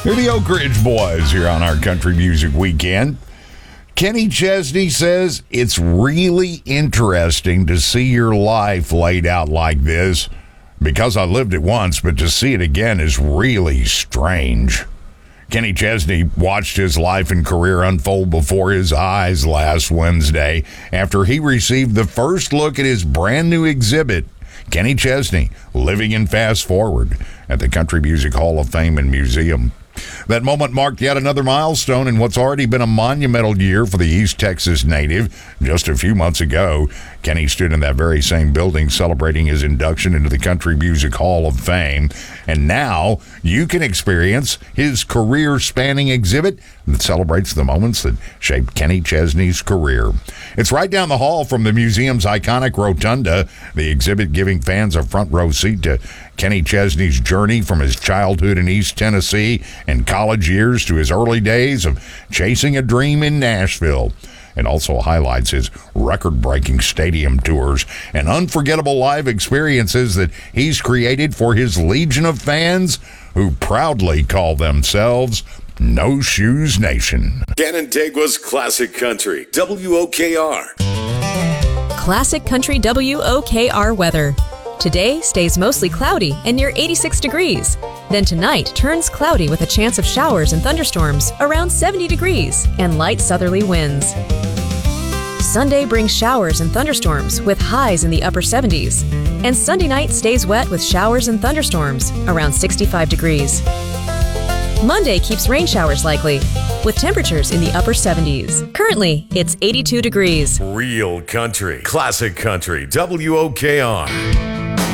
They're the Oak Ridge Boys here on our Country Music Weekend. Kenny Chesney says it's really interesting to see your life laid out like this because I lived it once, but to see it again is really strange. Kenny Chesney watched his life and career unfold before his eyes last Wednesday after he received the first look at his brand new exhibit, Kenny Chesney, Living in Fast Forward, at the Country Music Hall of Fame and Museum. That moment marked yet another milestone in what's already been a monumental year for the East Texas native. Just a few months ago, Kenny stood in that very same building celebrating his induction into the Country Music Hall of Fame. And now you can experience his career-spanning exhibit that celebrates the moments that shaped Kenny Chesney's career. It's right down the hall from the museum's iconic rotunda, the exhibit giving fans a front row seat to Kenny Chesney's journey from his childhood in East Tennessee and college years to his early days of chasing a dream in Nashville. It also highlights his record-breaking stadium tours and unforgettable live experiences that he's created for his legion of fans who proudly call themselves No Shoes Nation. Canandaigua's Classic Country, WOKR. Classic Country WOKR weather. Today stays mostly cloudy and near 86 degrees. Then tonight turns cloudy with a chance of showers and thunderstorms around 70 degrees and light southerly winds. Sunday brings showers and thunderstorms with highs in the upper 70s. And Sunday night stays wet with showers and thunderstorms around 65 degrees. Monday keeps rain showers likely with temperatures in the upper 70s. Currently, it's 82 degrees. Real country, classic country, WOKR.